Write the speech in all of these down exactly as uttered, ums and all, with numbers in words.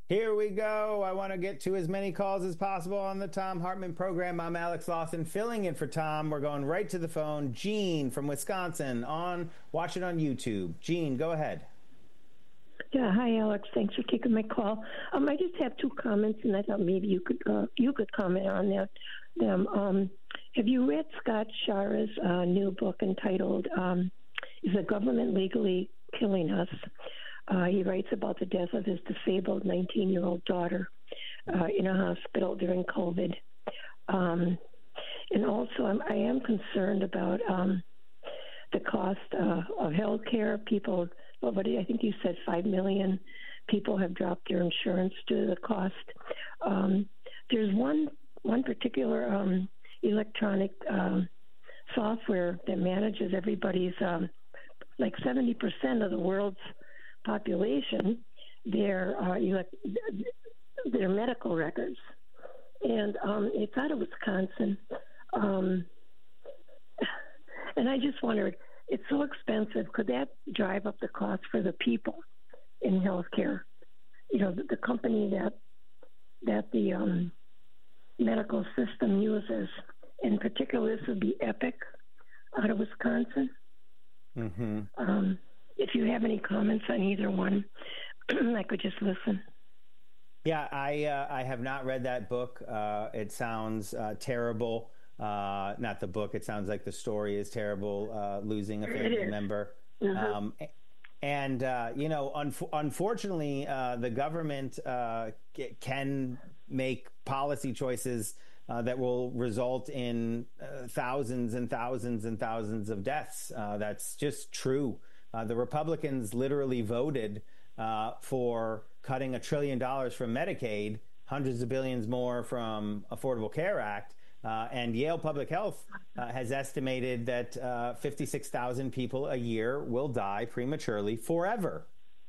Here we go. I want to get to as many calls as possible on the Thom Hartmann program. I'm Alex Lawson, filling in for Tom. We're going right to the phone. Gene from Wisconsin, on watching on YouTube. Gene, go ahead. Yeah, hi Alex. Thanks for taking my call. Um, I just have two comments, and I thought maybe you could uh, you could comment on that. Them. Um, have you read Scott Schara's uh, new book entitled um, "Is the Government Legally Killing Us?" Uh, he writes about the death of his disabled nineteen-year-old daughter uh, in a hospital during COVID. Um, and also, I'm, I am concerned about um, the cost uh, of health care. People, well, but I think you said five million people have dropped their insurance due to the cost. Um, there's one one particular um, electronic um, software that manages everybody's, um, like seventy percent of the world's population, their uh, elect- their medical records, and um, it's out of Wisconsin. Um, and I just wondered, it's so expensive. Could that drive up the cost for the people in healthcare? You know, the, the company that that the um, medical system uses, in particular, this would be Epic out of Wisconsin. Mm-hmm. Um, If you have any comments on either one, I could just listen. Yeah, I uh, I have not read that book. Uh, it sounds uh, terrible. Uh, not the book. It sounds like the story is terrible. Uh, losing a family member. Mm-hmm. Um, and uh, you know, un- unfortunately, uh, the government uh, can make policy choices Uh, that will result in uh, thousands and thousands and thousands of deaths. Uh, that's just true. Uh, the Republicans literally voted uh, for cutting a trillion dollars from Medicaid, hundreds of billions more from Affordable Care Act, uh, and Yale Public Health uh, has estimated that uh, fifty-six thousand people a year will die prematurely forever.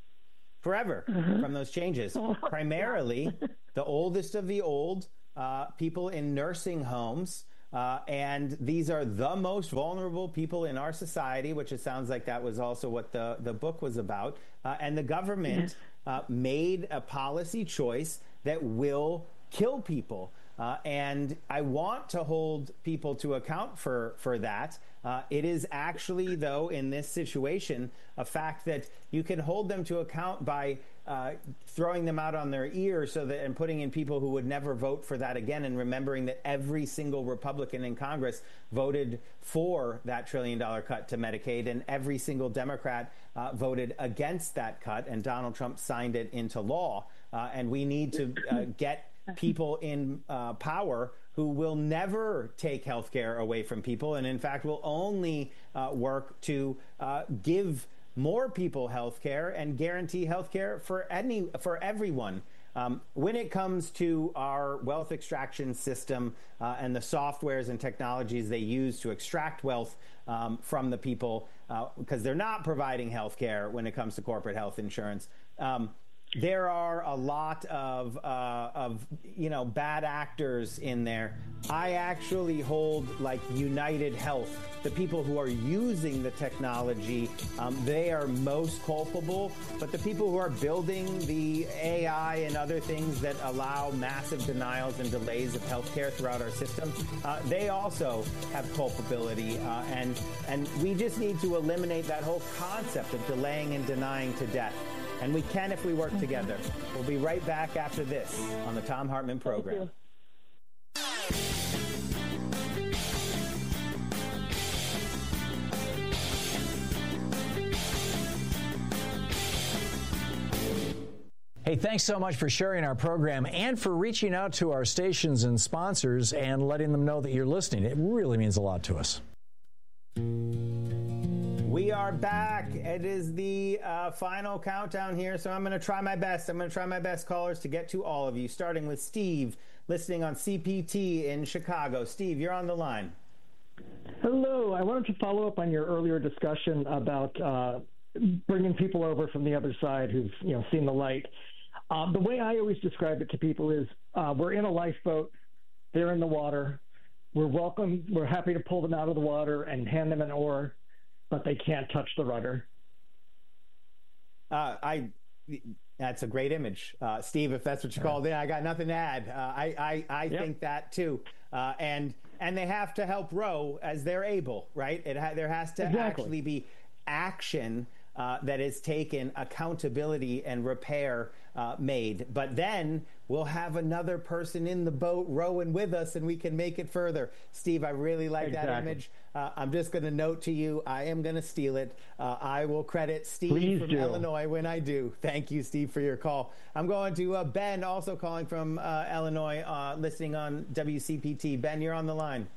Forever mm-hmm. from those changes. Primarily the oldest of the old, Uh, people in nursing homes, uh, and these are the most vulnerable people in our society, which it sounds like that was also what the, the book was about. Uh, and the government uh, made a policy choice that will kill people. Uh, and I want to hold people to account for, for that. Uh, it is actually, though, in this situation, a fact that you can hold them to account by uh, throwing them out on their ear so that and putting in people who would never vote for that again, and remembering that every single Republican in Congress voted for that trillion dollar cut to Medicaid, and every single Democrat uh, voted against that cut, and Donald Trump signed it into law. Uh, and we need to uh, get people in uh, power who will never take health care away from people, and in fact will only uh, work to uh, give more people health care and guarantee health care for any for everyone. Um, when it comes to our wealth extraction system uh, and the softwares and technologies they use to extract wealth um, from the people, uh, because they're not providing health care when it comes to corporate health insurance, um, there are a lot of, uh, of, you know, bad actors in there. I actually hold like United Health, the people who are using the technology, um, they are most culpable. But the people who are building the A I and other things that allow massive denials and delays of healthcare throughout our system, uh, they also have culpability. Uh, and, and we just need to eliminate that whole concept of delaying and denying to death. And we can if we work together. We'll be right back after this on the Thom Hartmann program. Hey, thanks so much for sharing our program and for reaching out to our stations and sponsors and letting them know that you're listening. It really means a lot to us. We are back. It is the uh, final countdown here, so I'm going to try my best. I'm going to try my best, callers, to get to all of you, starting with Steve, listening on C P T in Chicago. Steve, you're on the line. Hello. I wanted to follow up on your earlier discussion about uh, bringing people over from the other side who've you know seen the light. Um, the way I always describe it to people is uh, we're in a lifeboat. They're in the water. We're welcome. We're happy to pull them out of the water and hand them an oar, but they can't touch the rudder. Uh, I That's a great image, uh, Steve. If that's what you called in, I got nothing to add. Uh, I I, I yep. think that too, uh, and and they have to help Roe as they're able, right? It ha- there has to exactly. actually be action uh, that is taken, accountability and repair uh, made. But then we'll have another person in the boat rowing with us, and we can make it further. Steve, I really like exactly. that image. Uh, I'm just going to note to you, I am going to steal it. Uh, I will credit Steve Please from do. Illinois when I do. Thank you, Steve, for your call. I'm going to uh, Ben, also calling from uh, Illinois, uh, listening on W C P T. Ben, you're on the line.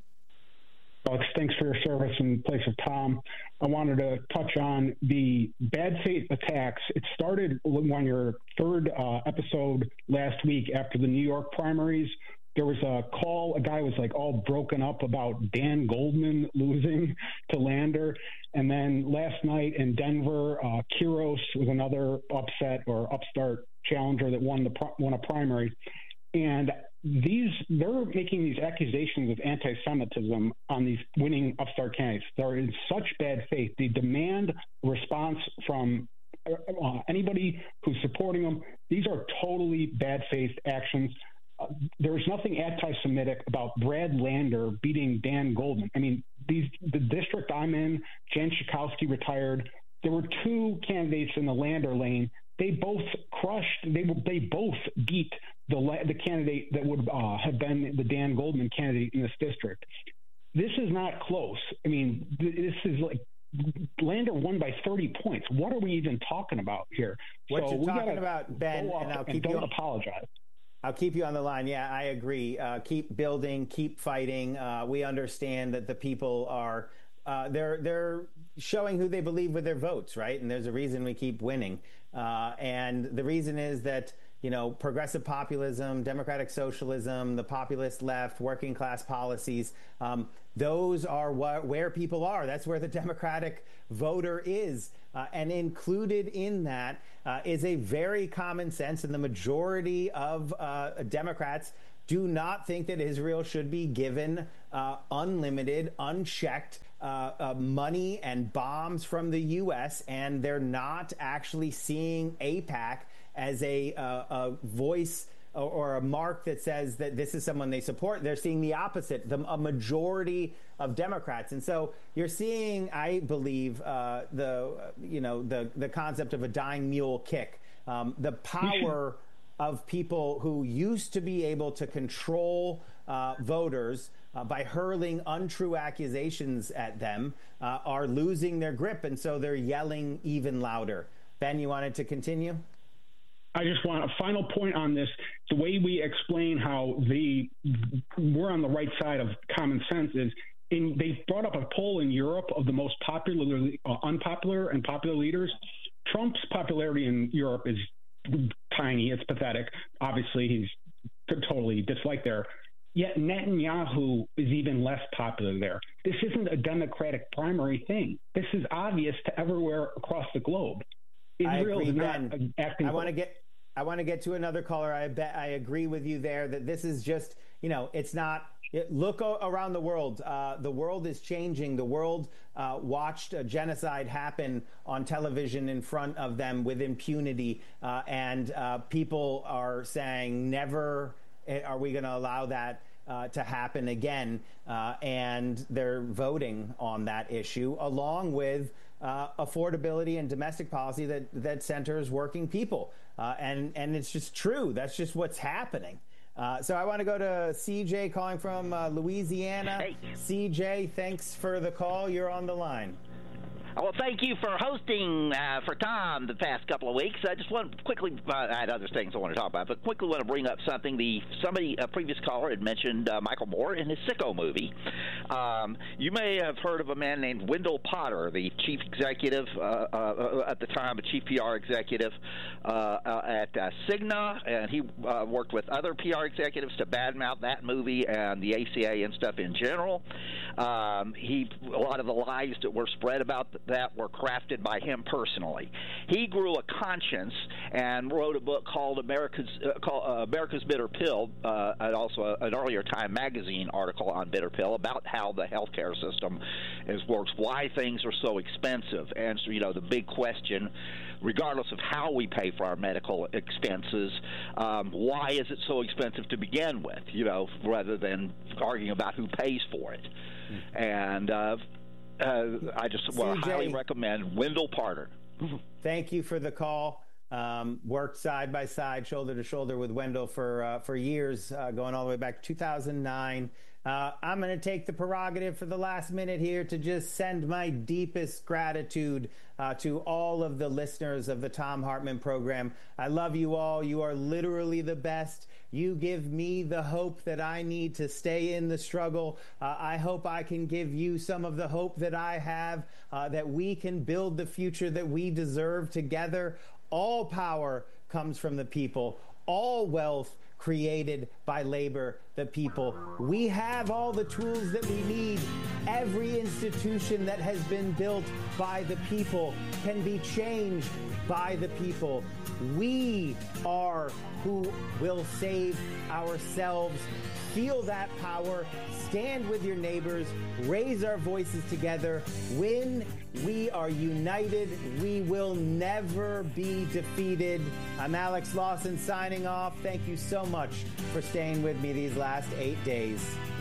Alex, thanks for your service in place of Tom. I wanted to touch on the bad faith attacks. It started on your third uh, episode last week after the New York primaries. There was a call, a guy was like all broken up about Dan Goldman losing to Lander. And then last night in Denver, uh, Quiros was another upset or upstart challenger that won the won a primary. And these they're making these accusations of anti-Semitism on these winning upstart candidates. They're in such bad faith. They demand a response from uh, anybody who's supporting them. These are totally bad faith actions. Uh, there's nothing anti-Semitic about Brad Lander beating Dan Goldman. I mean, these the district I'm in, Jan Schakowsky retired. There were two candidates in the Lander lane. They both crushed. They they both beat the the candidate that would uh, have been the Dan Goldman candidate in this district. This is not close. I mean, this is like Lander won by thirty points. What are we even talking about here? What so you're we talking about, Ben, and I'll keep and don't you on, apologize. I'll keep you on the line. Yeah, I agree. Uh, keep building, keep fighting. Uh, we understand that the people are uh, they're they're showing who they believe with their votes, right? And there's a reason we keep winning. Uh, and the reason is that, you know, progressive populism, democratic socialism, the populist left, working class policies, um, those are what, where people are. That's where the Democratic voter is. Uh, and included in that uh, is a very common sense, and the majority of uh, Democrats do not think that Israel should be given uh, unlimited, unchecked uh, uh, money and bombs from the U S, and they're not actually seeing AIPAC as a, uh, a voice or, or a mark that says that this is someone they support. They're seeing the opposite, the, a majority of Democrats. And so you're seeing, I believe, uh, the, you know, the, the concept of a dying mule kick, um, the power of people who used to be able to control uh, voters uh, by hurling untrue accusations at them uh, are losing their grip, and so they're yelling even louder. Ben, you wanted to continue? I just want a final point on this. The way we explain how the we're on the right side of common sense is in, they brought up a poll in Europe of the most popular, uh, unpopular and popular leaders. Trump's popularity in Europe is tiny. It's pathetic. Obviously, he's totally disliked there. Yet Netanyahu is even less popular there. This isn't a Democratic primary thing. This is obvious to everywhere across the globe. Israel is not acting. I want to get. I want to get to another caller. I bet I agree with you there that this is just, you know, it's not. It, look o- around the world. Uh, the world is changing. The world uh, watched a genocide happen on television in front of them with impunity. Uh, and uh, people are saying, never are we going to allow that uh, to happen again. Uh, and they're voting on that issue, along with uh, affordability and domestic policy that, that centers working people. Uh, and, and it's just true. That's just what's happening. Uh, so I want to go to C J calling from uh, Louisiana. Hey. C J, thanks for the call. You're on the line. Well, thank you for hosting uh, for Tom the past couple of weeks. I just want to quickly, uh, I had other things I want to talk about, but quickly want to bring up something. The somebody, a previous caller had mentioned uh, Michael Moore in his Sicko movie. Um, you may have heard of a man named Wendell Potter, the chief executive, uh, uh, at the time, a chief P R executive uh, uh, at uh, Cigna, and he uh, worked with other P R executives to badmouth that movie and the A C A and stuff in general. Um, he, a lot of the lies that were spread about the that were crafted by him personally. He grew a conscience and wrote a book called America's uh, called uh, America's Bitter Pill, uh, and also a, an earlier Time magazine article on Bitter Pill about how the healthcare system is works, why things are so expensive, and so, you know, the big question, regardless of how we pay for our medical expenses, um, why is it so expensive to begin with? You know, rather than arguing about who pays for it. Mm-hmm. And uh, uh, I just want to highly recommend Wendell Parter. Thank you for the call. Um, worked side by side, shoulder to shoulder with Wendell for uh, for years, uh, going all the way back to two thousand nine. Uh, I'm going to take the prerogative for the last minute here to just send my deepest gratitude uh, to all of the listeners of the Thom Hartmann program. I love you all. You are literally the best. You give me the hope that I need to stay in the struggle. Uh, I hope I can give you some of the hope that I have, uh, that we can build the future that we deserve together. All power comes from the people. All wealth created by labor, the people. We have all the tools that we need. Every institution that has been built by the people can be changed by the people. We are who will save ourselves. Feel that power. Stand with your neighbors. Raise our voices together. When we are united, we will never be defeated. I'm Alex Lawson signing off. Thank you so much for staying with me these last eight days.